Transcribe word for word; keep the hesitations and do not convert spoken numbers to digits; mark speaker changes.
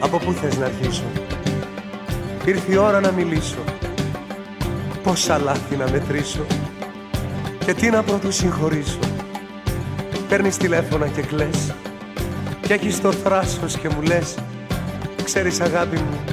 Speaker 1: Από πού θες να αρχίσω? Ήρθε η ώρα να μιλήσω. Πόσα λάθη να μετρήσω και τι να πρώτου συγχωρήσω. Παίρνεις τηλέφωνα και κλαις και έχεις το θράσος και μου λες: ξέρεις αγάπη μου,